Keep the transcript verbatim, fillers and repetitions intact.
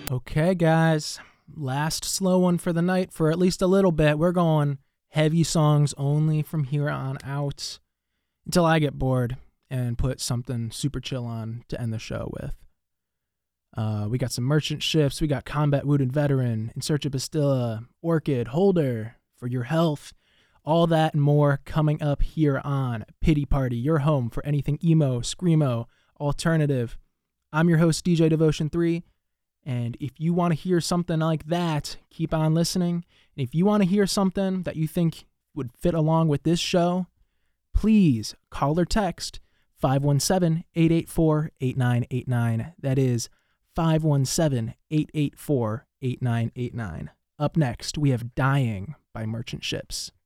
Okay, guys. Last slow one for the night for at least a little bit. We're going heavy songs only from here on out until I get bored and put something super chill on to end the show with. Uh, we got some Merchant Shifts. We got Combat Wounded Veteran, In Search of Bastilla, Orchid, Holder, For Your Health. All that and more coming up here on Pity Party, your home for anything emo, screamo, alternative. I'm your host, D J Devotion three. And if you want to hear something like that, keep on listening. And if you want to hear something that you think would fit along with this show, please call or text five one seven, eight eight four, eight nine eight nine. That is five one seven, eight eight four, eight nine eight nine. Up next, we have Dying by Merchant Ships.